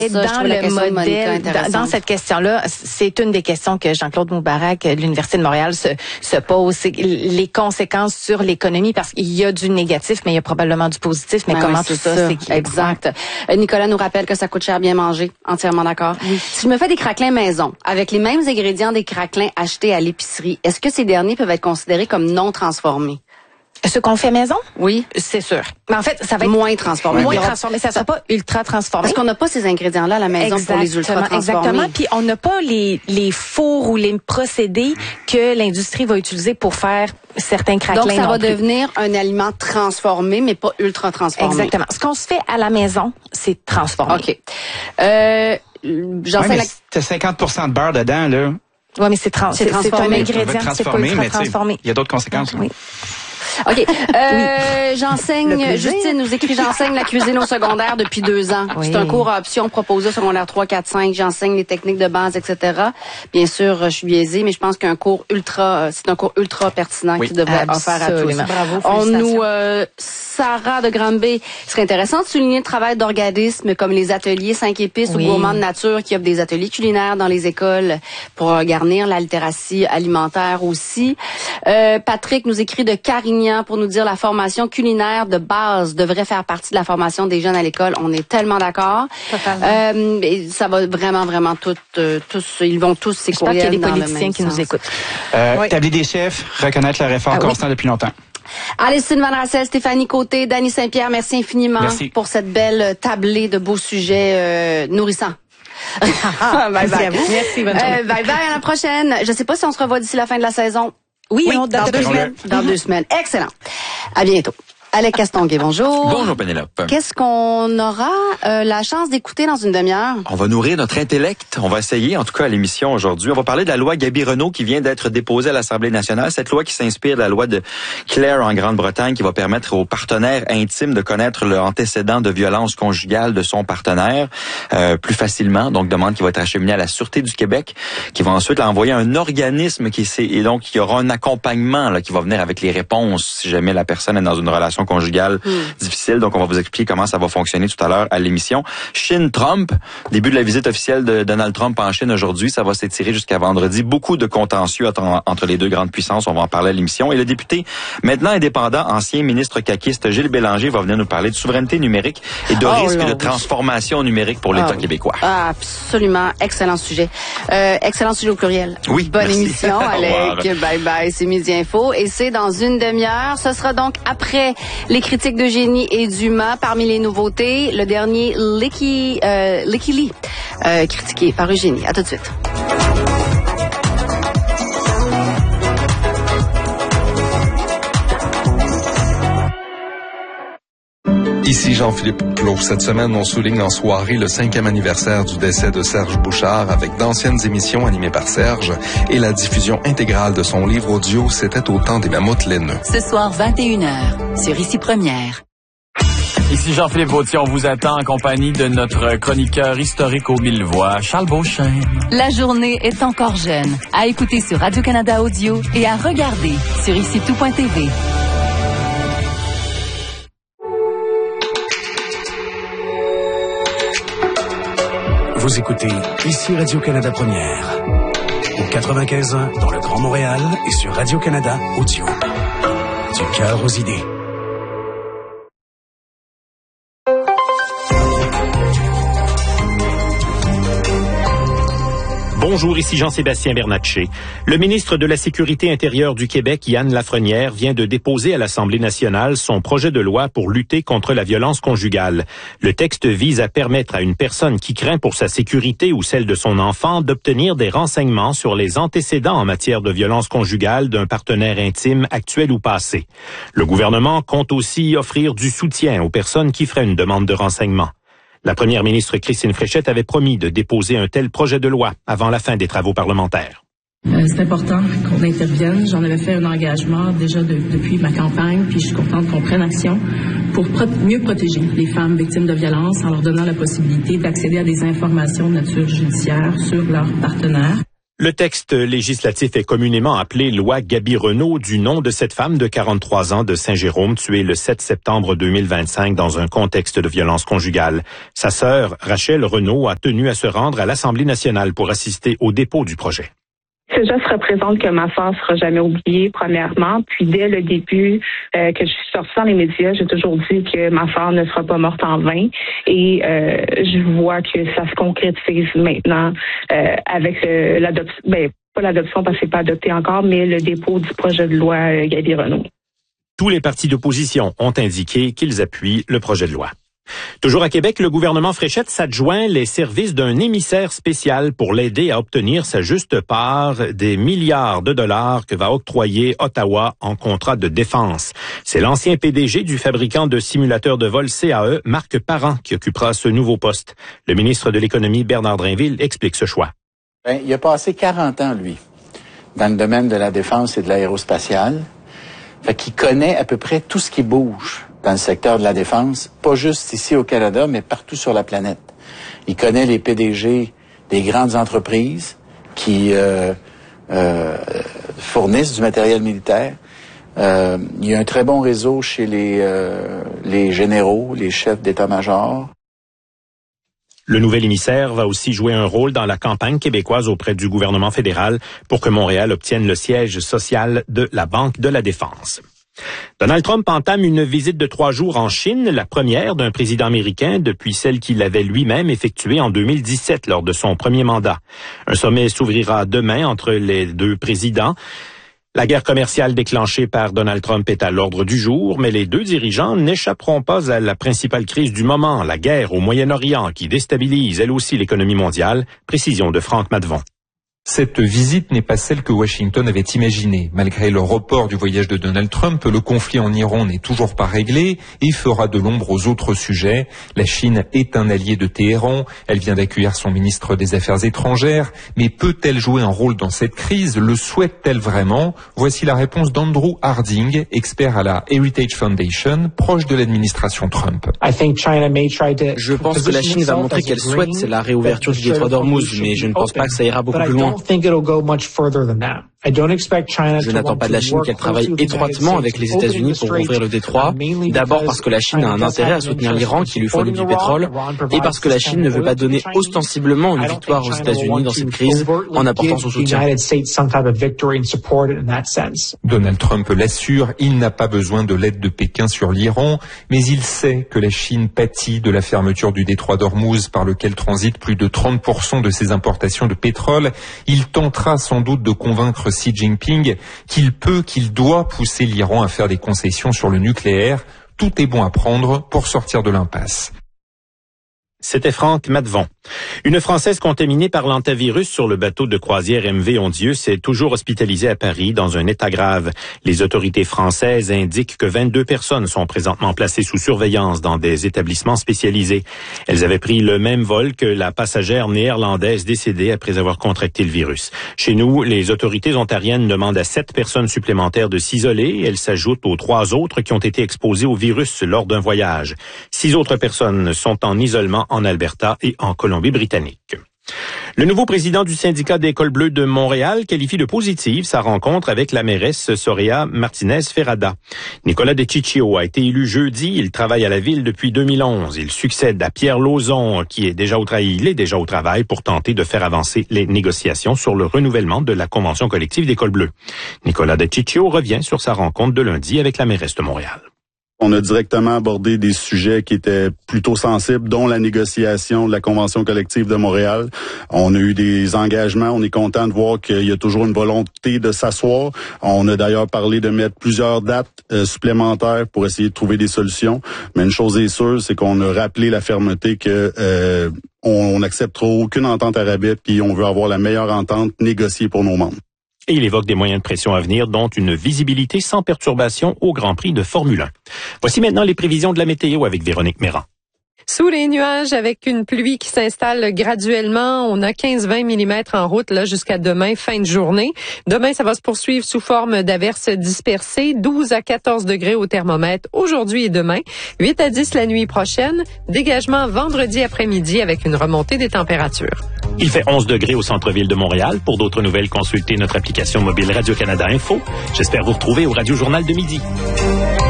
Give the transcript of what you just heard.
Dans le modèle, dans cette question-là, c'est une des questions que Jean-Claude Moubarak de l'Université de Montréal se pose, c'est les conséquences sur l'économie, parce qu'il y a du négatif, mais il y a probablement du positif, mais comment tout ça s'équilibre. Exact. Nicolas nous rappelle que ça coûte cher bien manger, entièrement d'accord. Oui. Si je me fais des craquelins maison, avec les mêmes ingrédients des craquelins achetés à l'épicerie, est-ce que ces derniers peuvent être considérés comme non transformés? Ce qu'on fait maison? Oui. C'est sûr. Mais en fait, ça va être moins transformé. Moins transformé. Ça sera pas ultra transformé. Parce qu'on n'a pas ces ingrédients-là à la maison pour les ultra transformés. Exactement. Puis on n'a pas les fours ou les procédés que l'industrie va utiliser pour faire certains craquelins. Donc ça va devenir un aliment transformé, mais pas ultra transformé. Exactement. Ce qu'on se fait à la maison, c'est transformé. OK. T'as 50% de beurre dedans, là. Oui, mais c'est un ingrédient. C'est pas ultra transformé. Il y a d'autres conséquences. Oui. OK. J'enseigne, Justine nous écrit, j'enseigne la cuisine au secondaire depuis 2 ans. Oui. C'est un cours à option proposé au secondaire 3, 4, 5. J'enseigne les techniques de base, etc. Bien sûr, je suis biaisée, mais je pense qu'un cours c'est un cours ultra pertinent qui devrait offrir à tous. Bravo, Sarah de Granby, ce serait intéressant de souligner le travail d'organismes comme les ateliers 5 épices ou Gourmands de nature qui offrent des ateliers culinaires dans les écoles pour garnir la littératie alimentaire aussi. Patrick nous écrit de Carignan pour nous dire la formation culinaire de base devrait faire partie de la formation des jeunes à l'école. On est tellement d'accord. Ça va vraiment tous, ils vont tous ces courriels. J'espère qu'il y a des politiciens qui nous écoutent. Établir des chefs, reconnaître leur effort constant depuis longtemps. Alessine Van Rassel, Stéphanie Côté, Dany Saint-Pierre, merci infiniment pour cette belle tablée de beaux sujets nourrissants. Merci à vous. Merci, bonne journée. Bye bye, à la prochaine. Je sais pas si on se revoit d'ici la fin de la saison. Oui, dans 2 semaines. Dans 2 semaines. Excellent. À bientôt. Alex Castonguay, bonjour. Bonjour Pénélope. Qu'est-ce qu'on aura la chance d'écouter dans une demi-heure? On va nourrir notre intellect. On va essayer, en tout cas à l'émission aujourd'hui. On va parler de la loi Gaby-Renault qui vient d'être déposée à l'Assemblée nationale. Cette loi qui s'inspire de la loi de Clare en Grande-Bretagne qui va permettre aux partenaires intimes de connaître l'antécédent de violence conjugale de son partenaire plus facilement. Donc, demande qui va être acheminée à la Sûreté du Québec qui va ensuite l'envoyer à un organisme et donc il y aura un accompagnement là, qui va venir avec les réponses si jamais la personne est dans une relation conjugale difficile. Donc, on va vous expliquer comment ça va fonctionner tout à l'heure à l'émission. Chine-Trump, début de la visite officielle de Donald Trump en Chine aujourd'hui. Ça va s'étirer jusqu'à vendredi. Beaucoup de contentieux entre les deux grandes puissances. On va en parler à l'émission. Et le député, maintenant indépendant, ancien ministre caquiste, Gilles Bélanger, va venir nous parler de souveraineté numérique et de risque de transformation numérique pour l'État québécois. Absolument. Excellent sujet. Excellent sujet au pluriel. Oui, bonne merci. émission, Alec. Bye bye. C'est Midi Info. Et c'est dans une demi-heure. Ce sera donc après les critiques d'Eugénie et Dumas. Parmi les nouveautés, le dernier Licky Lee, critiqué par Eugénie. À tout de suite. Ici Jean-Philippe Plot. Cette semaine, on souligne en soirée le 5e anniversaire du décès de Serge Bouchard avec d'anciennes émissions animées par Serge et la diffusion intégrale de son livre audio « C'était au temps des mammouths laineux ». Ce soir, 21h, sur Ici Première. Ici Jean-Philippe Vautier, on vous attend en compagnie de notre chroniqueur historique aux 1000 voix, Charles Beauchesne. La journée est encore jeune. À écouter sur Radio-Canada Audio et à regarder sur IciTout.tv. Vous écoutez Ici Radio-Canada Première. Au 95.1 dans le Grand Montréal et sur Radio-Canada Audio. Du cœur aux idées. Bonjour, ici Jean-Sébastien Bernatchez. Le ministre de la Sécurité intérieure du Québec, Yann Lafrenière, vient de déposer à l'Assemblée nationale son projet de loi pour lutter contre la violence conjugale. Le texte vise à permettre à une personne qui craint pour sa sécurité ou celle de son enfant d'obtenir des renseignements sur les antécédents en matière de violence conjugale d'un partenaire intime actuel ou passé. Le gouvernement compte aussi offrir du soutien aux personnes qui feraient une demande de renseignements. La première ministre Christine Fréchette avait promis de déposer un tel projet de loi avant la fin des travaux parlementaires. C'est important qu'on intervienne. J'en avais fait un engagement déjà depuis ma campagne, puis je suis contente qu'on prenne action pour mieux protéger les femmes victimes de violences en leur donnant la possibilité d'accéder à des informations de nature judiciaire sur leurs partenaires. Le texte législatif est communément appelé loi Gaby-Renault du nom de cette femme de 43 ans de Saint-Jérôme tuée le 7 septembre 2025 dans un contexte de violence conjugale. Sa sœur, Rachel Renault, a tenu à se rendre à l'Assemblée nationale pour assister au dépôt du projet. Ce geste représente que ma sœur sera jamais oubliée, premièrement. Puis dès le début que je suis sortie dans les médias, j'ai toujours dit que ma sœur ne sera pas morte en vain. Et je vois que ça se concrétise maintenant avec l'adoption, pas l'adoption parce que c'est pas adopté encore, mais le dépôt du projet de loi Gaby-Renault. Tous les partis d'opposition ont indiqué qu'ils appuient le projet de loi. Toujours à Québec, le gouvernement Fréchette s'adjoint les services d'un émissaire spécial pour l'aider à obtenir sa juste part des milliards de dollars que va octroyer Ottawa en contrat de défense. C'est l'ancien PDG du fabricant de simulateurs de vol CAE, Marc Parent, qui occupera ce nouveau poste. Le ministre de l'Économie, Bernard Drinville, explique ce choix. Il a passé 40 ans, lui, dans le domaine de la défense et de l'aérospatiale. Fait qu'il connaît à peu près tout ce qui bouge dans le secteur de la défense, pas juste ici au Canada, mais partout sur la planète. Il connaît les PDG des grandes entreprises qui fournissent du matériel militaire. Il y a un très bon réseau chez les généraux, les chefs d'état-major. Le nouvel émissaire va aussi jouer un rôle dans la campagne québécoise auprès du gouvernement fédéral pour que Montréal obtienne le siège social de la Banque de la Défense. Donald Trump entame une visite de 3 jours en Chine, la première d'un président américain depuis celle qu'il avait lui-même effectuée en 2017 lors de son premier mandat. Un sommet s'ouvrira demain entre les deux présidents. La guerre commerciale déclenchée par Donald Trump est à l'ordre du jour, mais les deux dirigeants n'échapperont pas à la principale crise du moment, la guerre au Moyen-Orient qui déstabilise elle aussi l'économie mondiale. Précision de Franck Madvon. Cette visite n'est pas celle que Washington avait imaginée. Malgré le report du voyage de Donald Trump, le conflit en Iran n'est toujours pas réglé et fera de l'ombre aux autres sujets. La Chine est un allié de Téhéran. Elle vient d'accueillir son ministre des Affaires étrangères. Mais peut-elle jouer un rôle dans cette crise? Le souhaite-t-elle vraiment? Voici la réponse d'Andrew Harding, expert à la Heritage Foundation, proche de l'administration Trump. Je pense que la Chine va montrer qu'elle souhaite la réouverture du détroit d'Ormuz, mais je ne pense pas que ça ira beaucoup plus loin. Je n'attends pas de la Chine qu'elle travaille étroitement avec les États-Unis pour ouvrir le détroit. D'abord parce que la Chine a un intérêt à soutenir l'Iran qui lui fournit du pétrole et parce que la Chine ne veut pas donner ostensiblement une victoire aux États-Unis dans cette crise en apportant son soutien. Donald Trump l'assure, il n'a pas besoin de l'aide de Pékin sur l'Iran, mais il sait que la Chine pâtit de la fermeture du détroit d'Ormuz par lequel transitent plus de 30% de ses importations de pétrole. Il tentera sans doute de convaincre Xi Jinping qu'il doit pousser l'Iran à faire des concessions sur le nucléaire. Tout est bon à prendre pour sortir de l'impasse. C'était Franck Madvon. Une Française contaminée par l'hantavirus sur le bateau de croisière MV Ondieu s'est toujours hospitalisée à Paris dans un état grave. Les autorités françaises indiquent que 22 personnes sont présentement placées sous surveillance dans des établissements spécialisés. Elles avaient pris le même vol que la passagère néerlandaise décédée après avoir contracté le virus. Chez nous, les autorités ontariennes demandent à 7 personnes supplémentaires de s'isoler. Elles s'ajoutent aux 3 autres qui ont été exposées au virus lors d'un voyage. 6 autres personnes sont en isolement en Alberta et en Colombie-Britannique. Le nouveau président du syndicat d'École bleue de Montréal qualifie de positive sa rencontre avec la mairesse Soraya Martinez-Ferrada. Nicolas DeCiccio a été élu jeudi. Il travaille à la ville depuis 2011. Il succède à Pierre Lauzon, qui est déjà au travail pour tenter de faire avancer les négociations sur le renouvellement de la convention collective d'École bleue. Nicolas DeCiccio revient sur sa rencontre de lundi avec la mairesse de Montréal. On a directement abordé des sujets qui étaient plutôt sensibles, dont la négociation de la Convention collective de Montréal. On a eu des engagements. On est content de voir qu'il y a toujours une volonté de s'asseoir. On a d'ailleurs parlé de mettre plusieurs dates supplémentaires pour essayer de trouver des solutions. Mais une chose est sûre, c'est qu'on a rappelé la fermeté que on n'acceptera aucune entente arabite, puis on veut avoir la meilleure entente négociée pour nos membres. Et il évoque des moyens de pression à venir, dont une visibilité sans perturbation au Grand Prix de Formule 1. Voici maintenant les prévisions de la météo avec Véronique Méran. Sous les nuages, avec une pluie qui s'installe graduellement, on a 15-20 mm en route là jusqu'à demain, fin de journée. Demain, ça va se poursuivre sous forme d'averses dispersées, 12 à 14 degrés au thermomètre aujourd'hui et demain, 8 à 10 la nuit prochaine, dégagement vendredi après-midi avec une remontée des températures. Il fait 11 degrés au centre-ville de Montréal. Pour d'autres nouvelles, consultez notre application mobile Radio-Canada Info. J'espère vous retrouver au Radio Journal de midi.